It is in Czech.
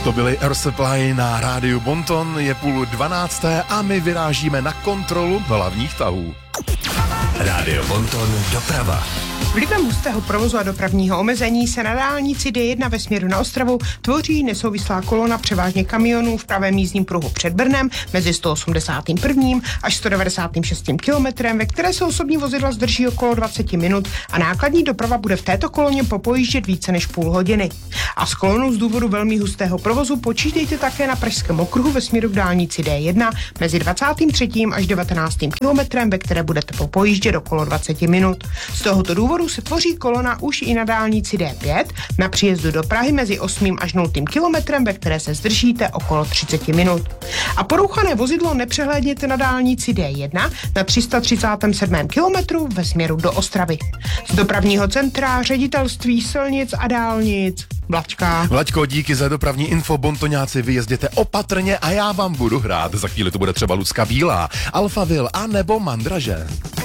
To byly Air Supply na rádiu Bonton, je 11:30 a my vyrážíme na kontrolu hlavních tahů. Rádio Bonton doprava. Vlivem hustého provozu a dopravního omezení se na dálnici D1 ve směru na Ostravu tvoří nesouvislá kolona převážně kamionů v pravém jízdním pruhu před Brnem mezi 181. až 196. kilometrem, ve které se osobní vozidla zdrží okolo 20 minut a nákladní doprava bude v této koloně popojíždět více než půl hodiny. A s kolonou z důvodu velmi hustého provozu počítejte také na Pražském okruhu ve směru k dálnici D1 mezi 23. až 19. kilometrem, ve které budete popojíždět okolo 20 minut. Z tohoto důvodu se tvoří kolona už i na dálnici D5 na příjezdu do Prahy mezi 8. až 0. kilometrem, ve které se zdržíte okolo 30 minut. A porouchané vozidlo nepřehlédněte na dálnici D1 na 337. kilometru ve směru do Ostravy. Z dopravního centra Ředitelství silnic a dálnic Vlaďka. Vlaďko, díky za dopravní info, bontoňáci, vyjezděte opatrně a já vám budu hrát. Za chvíli to bude třeba Lucka Bílá, Alphaville a nebo Mandraže.